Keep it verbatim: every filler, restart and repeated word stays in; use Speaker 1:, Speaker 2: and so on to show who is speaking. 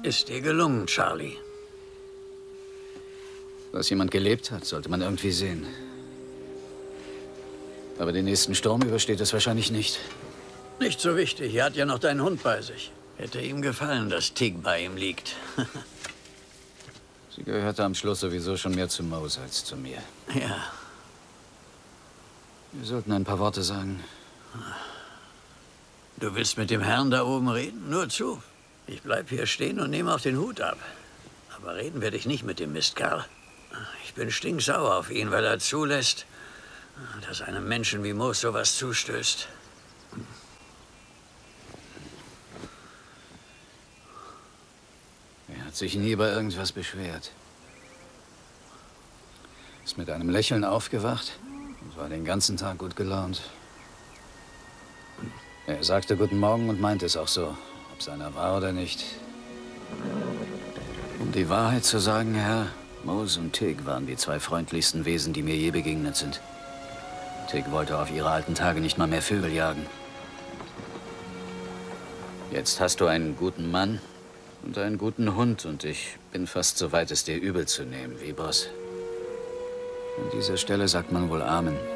Speaker 1: Ist dir gelungen, Charlie.
Speaker 2: Dass jemand gelebt hat, sollte man irgendwie sehen. Aber den nächsten Sturm übersteht es wahrscheinlich nicht.
Speaker 1: Nicht so wichtig. Er hat ja noch deinen Hund bei sich. Hätte ihm gefallen, dass Tig bei ihm liegt.
Speaker 2: Sie gehörte am Schluss sowieso schon mehr zu Mose als zu mir.
Speaker 1: Ja.
Speaker 2: Wir sollten ein paar Worte sagen.
Speaker 1: Du willst mit dem Herrn da oben reden? Nur zu. Ich bleib hier stehen und nehme auch den Hut ab. Aber reden werde ich nicht mit dem Mistkerl. Ich bin stinksauer auf ihn, weil er zulässt, dass einem Menschen wie Mose sowas zustößt.
Speaker 2: Er hat sich nie über irgendwas beschwert. Ist mit einem Lächeln aufgewacht und war den ganzen Tag gut gelaunt. Er sagte Guten Morgen und meinte es auch so, ob es einer war oder nicht. Um die Wahrheit zu sagen, Herr, Mose und Tig waren die zwei freundlichsten Wesen, die mir je begegnet sind. Tig wollte auf ihre alten Tage nicht mal mehr Vögel jagen. Jetzt hast du einen guten Mann und einen guten Hund und ich bin fast so weit, es dir übel zu nehmen, wie Boss. An dieser Stelle sagt man wohl Amen.